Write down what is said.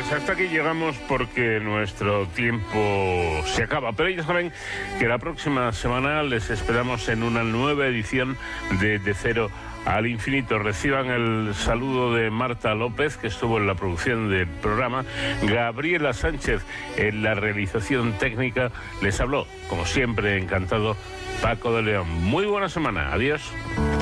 Pues hasta aquí llegamos porque nuestro tiempo se acaba. Pero ellos saben que la próxima semana les esperamos en una nueva edición de Cero al Infinito. Reciban el saludo de Marta López, que estuvo en la producción del programa. Gabriela Sánchez en la realización técnica. Les habló, como siempre, encantado, Paco de León. Muy buena semana. Adiós.